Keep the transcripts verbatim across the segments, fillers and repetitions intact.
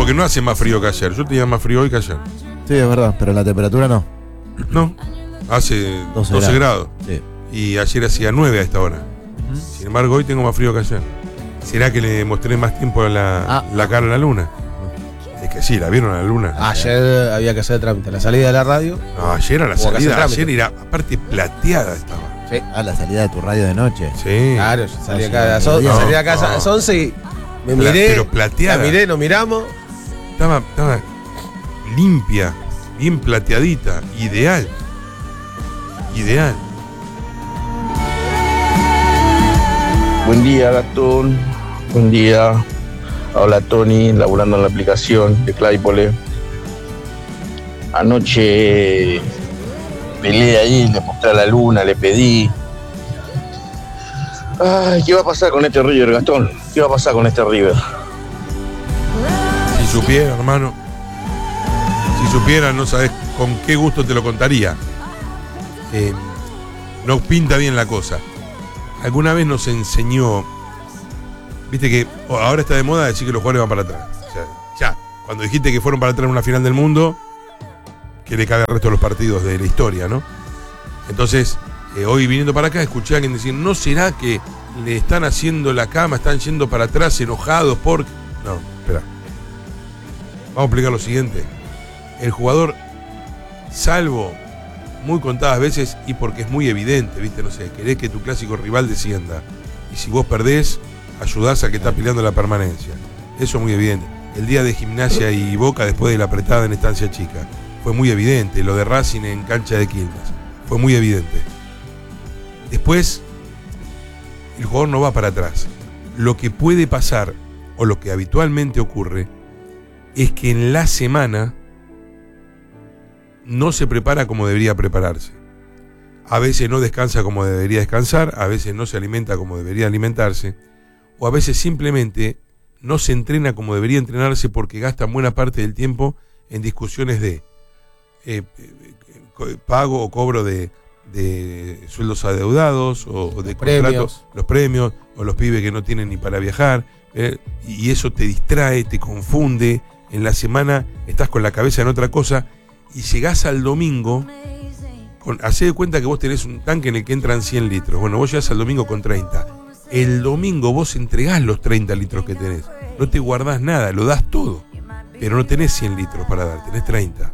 porque no hace más frío que ayer. Yo tenía más frío hoy que ayer. Sí, es verdad, pero la temperatura no. No, hace doce, doce grados. Sí. Y ayer hacía nueve a esta hora. Uh-huh. Sin embargo, hoy tengo más frío que ayer. ¿Será que le mostré más tiempo la, ah. la cara a la luna? Es que sí, ¿la vieron a la luna? Ayer había que hacer trámite. La salida de la radio. No, ayer a la salida. Ayer era, aparte, plateada estaba. Sí. Ah, la salida de tu radio de noche. Sí. Claro, yo salí acá a las once, no, salí acá no. a las once y me miré. Pero plateada. La miré, nos miramos. Estaba, estaba limpia, bien plateadita, ideal. Ideal. Buen día, Gastón. Buen día. Hola, Tony, laburando en la aplicación de Claypole. Anoche peleé ahí, le mostré a la luna, le pedí. Ay, ¿qué va a pasar con este River, Gastón? ¿Qué va a pasar con este River? Si supiera, hermano. Si supiera, no sabes con qué gusto te lo contaría. Eh, no pinta bien la cosa. Alguna vez nos enseñó, viste que ahora está de moda decir que los jugadores van para atrás. O sea, ya, cuando dijiste que fueron para atrás en una final del mundo, que le cabe al resto de los partidos de la historia, ¿no? Entonces, eh, hoy viniendo para acá, escuché a alguien decir, ¿no será que le están haciendo la cama, están yendo para atrás enojados por...? No, espera. Vamos a explicar lo siguiente. El jugador, salvo muy contadas veces y porque es muy evidente, ¿viste? No sé, querés que tu clásico rival descienda. Y si vos perdés, ayudás a que está peleando la permanencia. Eso es muy evidente. El día de Gimnasia y Boca después de la apretada en Estancia Chica. Fue muy evidente. Lo de Racing en cancha de Quilmes. Fue muy evidente. Después, el jugador no va para atrás. Lo que puede pasar, o lo que habitualmente ocurre, es que en la semana no se prepara como debería prepararse. A veces no descansa como debería descansar, a veces no se alimenta como debería alimentarse, o a veces simplemente no se entrena como debería entrenarse porque gasta buena parte del tiempo en discusiones de eh, pago o cobro de, de sueldos adeudados o, o de los contratos, premios. los premios, o los pibes que no tienen ni para viajar, eh, y eso te distrae, te confunde. En la semana estás con la cabeza en otra cosa y llegás al domingo, con, hacé de cuenta que vos tenés un tanque en el que entran cien litros. Bueno, vos llegás al domingo con treinta. El domingo vos entregás los treinta litros que tenés. No te guardás nada, lo das todo. Pero no tenés cien litros para dar, tenés treinta.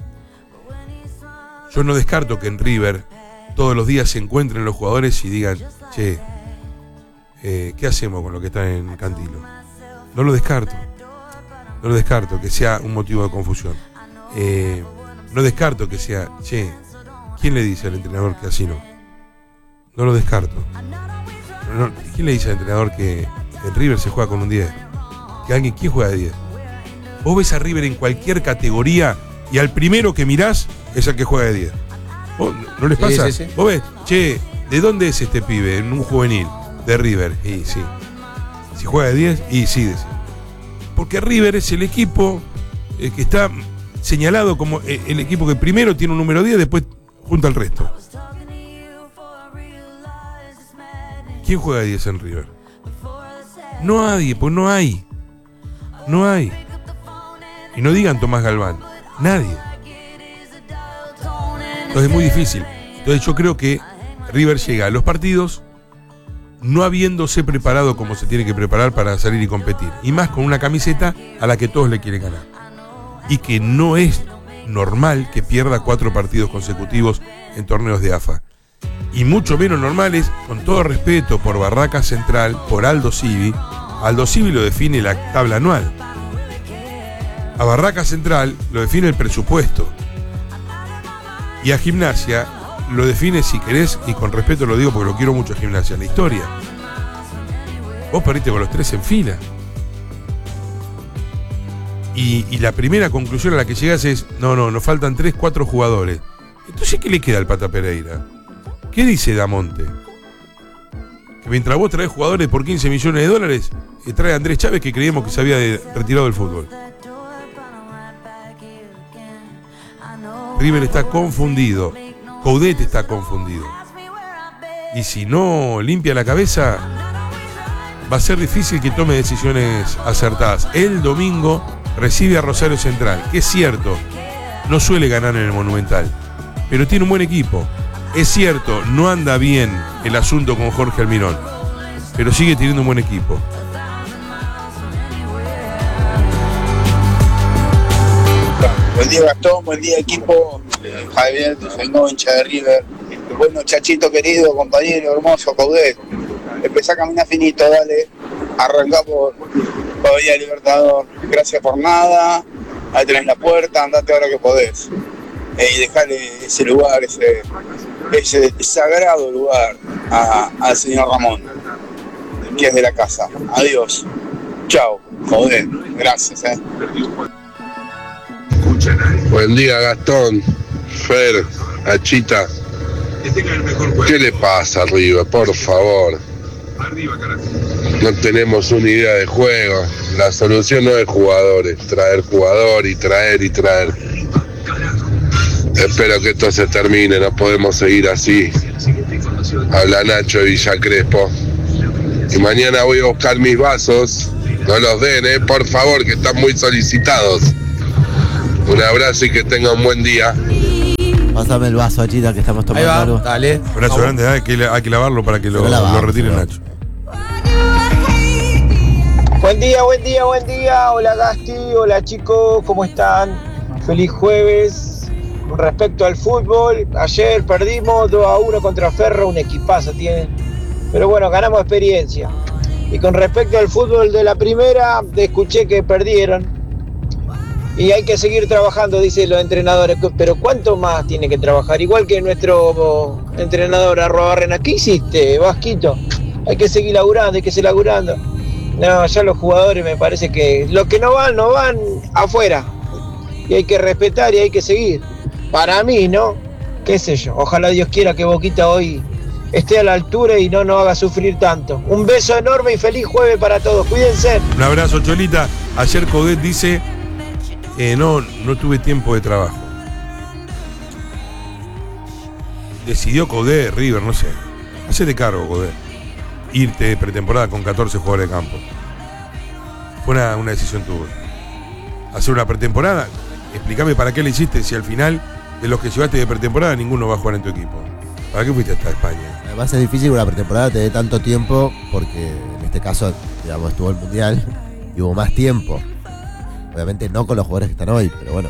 Yo no descarto que en River todos los días se encuentren los jugadores y digan, che, eh, ¿qué hacemos con lo que está en Cantilo? No lo descarto. No lo descarto que sea un motivo de confusión. Eh, no descarto que sea, che, ¿quién le dice al entrenador que así no? No lo descarto. No, ¿quién le dice al entrenador que en River se juega con un diez? Que alguien, ¿quién juega de diez? Vos ves a River en cualquier categoría y al primero que mirás es el que juega de diez. ¿Vos, ¿No les pasa? Sí, sí, sí. Vos ves, che, ¿de dónde es este pibe? En un juvenil de River. Y sí. Si juega de diez, y sí, de sí. Porque River es el equipo eh, que está señalado como eh, el equipo que primero tiene un número diez, después junta al resto. ¿Quién juega de diez en River? No hay, pues no hay. No hay. Y no digan Tomás Galván. Nadie. Entonces es muy difícil. Entonces yo creo que River llega a los partidos no habiéndose preparado como se tiene que preparar para salir y competir. Y más con una camiseta a la que todos le quieren ganar. Y que no es normal que pierda cuatro partidos consecutivos en torneos de A F A. Y mucho menos normal es, con todo respeto por Barraca Central, por Aldo Civi. Aldo Civi lo define la tabla anual. A Barraca Central lo define el presupuesto. Y a Gimnasia lo define, si querés, y con respeto lo digo porque lo quiero mucho a Gimnasia, la historia. Vos perdiste con los tres en fila. Y, y la primera conclusión a la que llegas es, no, no, nos faltan tres, cuatro jugadores. Entonces, ¿qué le queda al Pata Pereira? ¿Qué dice Damonte? Que mientras vos traés jugadores por quince millones de dólares, eh, trae a Andrés Chávez, que creíamos que se había de, retirado del fútbol. River está confundido. Coudet está confundido. Y si no limpia la cabeza, va a ser difícil que tome decisiones acertadas. El domingo recibe a Rosario Central, que es cierto, no suele ganar en el Monumental, pero tiene un buen equipo. Es cierto, no anda bien el asunto con Jorge Almirón, pero sigue teniendo un buen equipo. Buen día, Gastón, buen día, equipo. Javier, soy nuevo hincha de River. Bueno, Chachito querido, compañero hermoso, Coudet. Empezá a caminar finito, dale. Arrancá por todavía Libertador. Gracias por nada. Ahí tenés la puerta, andate ahora que podés. Eh, y dejale ese lugar, ese, ese sagrado lugar a, al señor Ramón, que es de la casa. Adiós. Chao. Joder. Gracias, eh. Buen día, Gastón, Fer, Achita. ¿Qué le pasa arriba? Por favor. No tenemos una idea de juego. La solución no es jugadores, traer jugador y traer y traer. Espero que esto se termine, no podemos seguir así. Habla Nacho de Villa Crespo. Y mañana voy a buscar mis vasos. No los den, eh, por favor, que están muy solicitados. Un abrazo y que tenga un buen día. Pásame el vaso, Achita, que estamos tomando Ahí va, algo. dale. Un abrazo grande, hay que, hay que lavarlo para que lo, lo lavamos, lo retire ¿no? Nacho. Buen día, buen día, buen día. Hola Gasti, hola chicos, ¿cómo están? Feliz jueves. Con respecto al fútbol, ayer perdimos dos a uno contra Ferro, un equipazo tienen. Pero bueno, ganamos experiencia. Y con respecto al fútbol de la primera, escuché que perdieron. Y hay que seguir trabajando, dicen los entrenadores. Pero ¿cuánto más tiene que trabajar? Igual que nuestro entrenador Arrobarrena. ¿Qué hiciste, Vasquito? Hay que seguir laburando, hay que seguir laburando. No, ya los jugadores me parece que los que no van, no van afuera. Y hay que respetar y hay que seguir. Para mí, ¿no? Qué sé yo. Ojalá Dios quiera que Boquita hoy esté a la altura y no nos haga sufrir tanto. Un beso enorme y feliz jueves para todos. Cuídense. Un abrazo, Cholita. Ayer Coudet dice, eh, no, no tuve tiempo de trabajo. Decidió Coudet, River, no sé. Hacete cargo, Coudet. Irte de pretemporada con catorce jugadores de campo. Fue una, una decisión tuya. Hacer una pretemporada, explícame para qué le hiciste si al final de los que llevaste de pretemporada ninguno va a jugar en tu equipo. ¿Para qué fuiste hasta España? Además es difícil que una pretemporada te dé tanto tiempo porque en este caso, digamos, estuvo el Mundial y hubo más tiempo. Obviamente no con los jugadores que están hoy, pero bueno.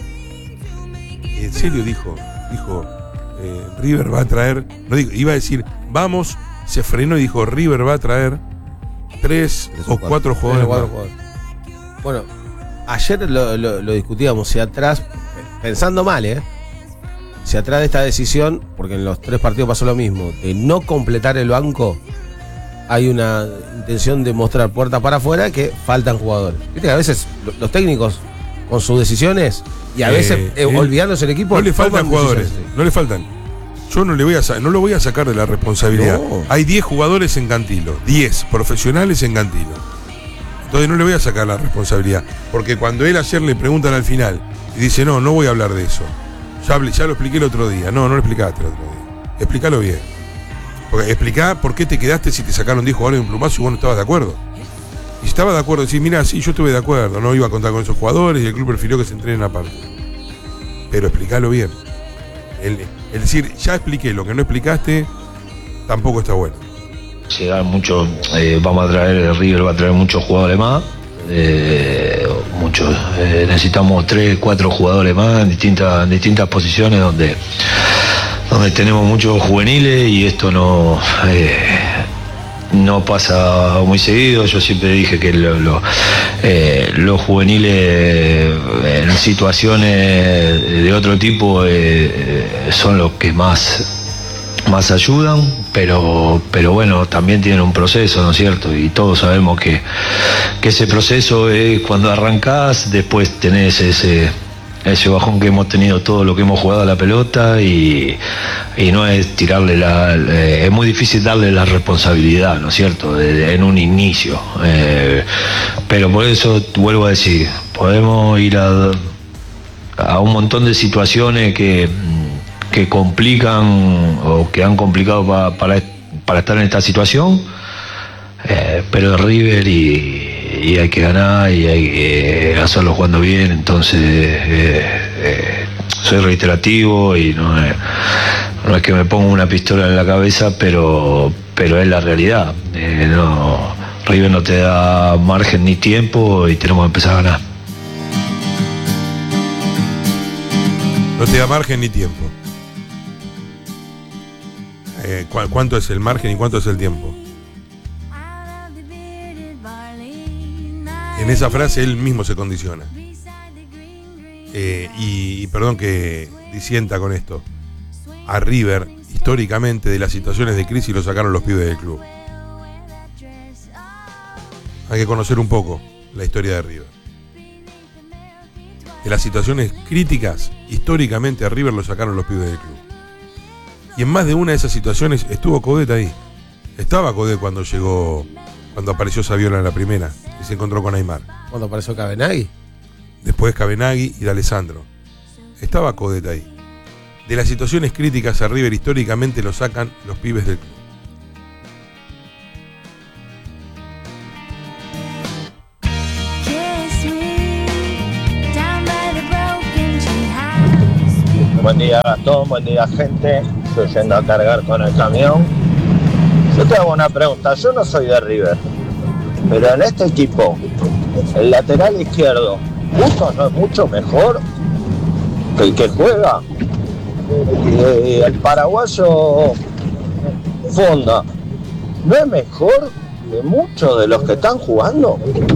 En serio dijo, dijo, eh, River va a traer, no digo, iba a decir, vamos, se frenó y dijo, River va a traer tres, tres o cuatro, cuatro jugadores. Cuatro jugadores. Bueno, ayer lo, lo, lo discutíamos, si atrás, pensando mal, ¿eh? Si atrás de esta decisión, porque en los tres partidos pasó lo mismo, de no completar el banco, hay una intención de mostrar puerta para afuera que faltan jugadores. Viste que a veces los técnicos, con sus decisiones, y a Eh, veces eh, eh, olvidándose el equipo, No le faltan toman jugadores, decisiones, sí. no le faltan. Yo no le voy a no lo voy a sacar de la responsabilidad. No. Hay diez jugadores en Cantilo, diez profesionales en Cantilo. Entonces no le voy a sacar la responsabilidad. Porque cuando él ayer le preguntan al final y dice, no, no voy a hablar de eso. Ya, hablé, ya lo expliqué el otro día. No, no lo explicaste el otro día. Explícalo bien. Porque explicá por qué te quedaste si te sacaron diez jugadores de un plumazo y vos no estabas de acuerdo. Y si estabas de acuerdo, decís, mira, sí, yo estuve de acuerdo, no iba a contar con esos jugadores y el club prefirió que se entrenen aparte. Pero explícalo bien. El, el decir, ya expliqué lo que no explicaste, tampoco está bueno. Llegar mucho, eh, vamos a traer, el River va a traer muchos jugadores más, eh, muchos, eh, necesitamos tres, cuatro jugadores más en distintas, en distintas posiciones donde, donde tenemos muchos juveniles y esto no, eh, no pasa muy seguido. Yo siempre dije que lo, lo, eh, los juveniles eh, en situaciones de otro tipo eh, son los que más más ayudan, pero pero bueno, también tienen un proceso, ¿no es cierto? Y todos sabemos que, que ese proceso es cuando arrancás, después tenés ese ese bajón que hemos tenido todo lo que hemos jugado a la pelota y, y no es tirarle la... Eh, es muy difícil darle la responsabilidad, ¿no es cierto? De, de, en un inicio. Eh, pero por eso vuelvo a decir, podemos ir a, a un montón de situaciones que... que complican o que han complicado pa, para, para estar en esta situación, eh, pero River y, y hay que ganar y hay que eh, hacerlo jugando bien, entonces eh, eh, soy reiterativo y no es, no es que me ponga una pistola en la cabeza, pero, pero es la realidad. Eh, no, River no te da margen ni tiempo y tenemos que empezar a ganar. No te da margen ni tiempo. Eh, ¿cu- ¿Cuánto es el margen y cuánto es el tiempo? En esa frase él mismo se condiciona. Eh, y, y perdón que disienta con esto. A River, históricamente, de las situaciones de crisis lo sacaron los pibes del club. Hay que conocer un poco la historia de River. De las situaciones críticas, históricamente a River lo sacaron los pibes del club. Y en más de una de esas situaciones estuvo Coudet ahí. Estaba Coudet cuando llegó, cuando apareció Saviola en la primera y se encontró con Aymar. Cuando apareció Cabenagui. Después Cabenagui y D'Alessandro. Estaba Coudet ahí. De las situaciones críticas a River históricamente lo sacan los pibes del club. Buen día Gastón, buen día gente. Estoy yendo a cargar con el camión. Yo te hago una pregunta, yo no soy de River, pero en este equipo, el lateral izquierdo, Bustos no es mucho mejor que el que juega. Y el paraguayo Fonda, ¿no es mejor que muchos de los que están jugando?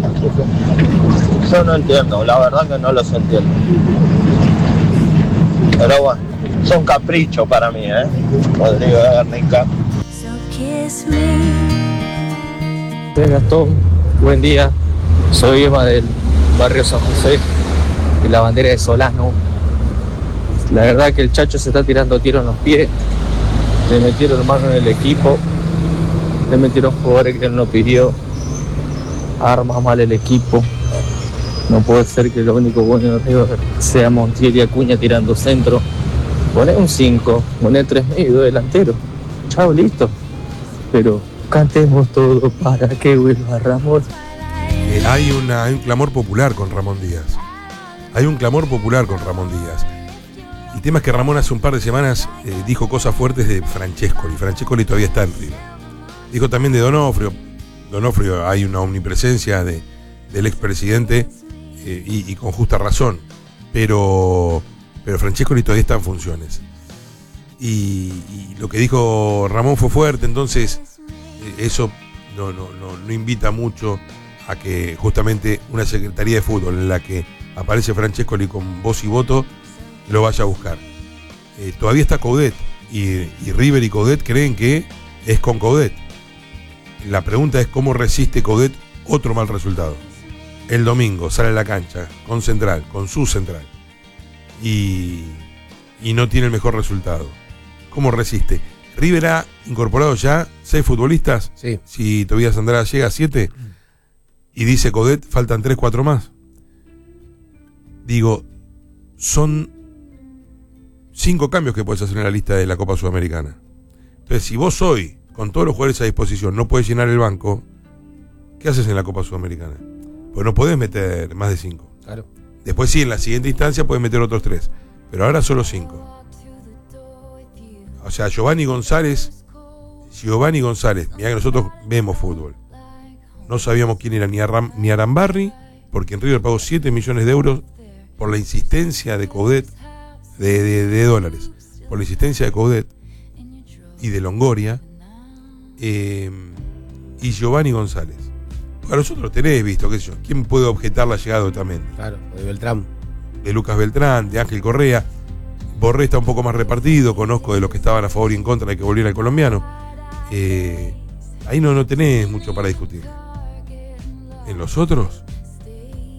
Yo no entiendo, la verdad que no los entiendo. Pero bueno, son caprichos para mí, ¿eh? Rodrigo de Guernica. Hola Gastón, buen día. Soy Emma del barrio San José, de la bandera de Solano. La verdad que el Chacho se está tirando tiro en los pies. Le metieron mano en el equipo. Le metieron jugadores que él no pidió. Arma mal el equipo. No puede ser que lo único bueno de River sea Montiel y Acuña tirando centro. Poné un cinco, poné tres medio delantero. Chao, listo. Pero cantemos todo para que vuelva Ramón. Eh, hay, una, hay un clamor popular con Ramón Díaz. Hay un clamor popular con Ramón Díaz. El tema es que Ramón hace un par de semanas eh, dijo cosas fuertes de Francescoli. Francescoli todavía está en River. Dijo también de Donofrio. Donofrio, hay una omnipresencia de, del expresidente eh, y, y con justa razón. Pero, pero Francescoli todavía está en funciones. Y, y lo que dijo Ramón fue fuerte, entonces eh, eso no, no, no, no invita mucho a que justamente una secretaría de fútbol en la que aparece Francescoli con voz y voto lo vaya a buscar. Eh, todavía está Coudet y, y River y Coudet creen que es con Coudet. La pregunta es cómo resiste Coudet otro mal resultado. El domingo sale a la cancha con Central, con su Central, y, y no tiene el mejor resultado. ¿Cómo resiste? River ha incorporado ya seis futbolistas. Sí. Si Tobías Andrada llega a siete y dice Coudet, faltan tres, cuatro más. Digo, son cinco cambios que puedes hacer en la lista de la Copa Sudamericana. Entonces, si vos hoy, con todos los jugadores a disposición, no puedes llenar el banco, ¿qué haces en la Copa Sudamericana? Pues no podés meter más de cinco. Claro. Después sí, en la siguiente instancia puedes meter otros tres. Pero ahora solo cinco. O sea, Giovanni González, Giovanni González, mirá que nosotros vemos fútbol. No sabíamos quién era ni, Aram, ni Arambarri, porque en River pagó siete millones de euros por la insistencia de Coudet, de, de, de dólares, por la insistencia de Coudet y de Longoria, eh, y Giovanni González. A nosotros tenés visto, qué sé yo, ¿quién puede objetar la llegada de Otamendi? Claro, de Beltrán. De Lucas Beltrán, de Ángel Correa. Borré está un poco más repartido, conozco de los que estaban a favor y en contra de que volviera el colombiano. Eh, ahí no, no tenés mucho para discutir. En los otros,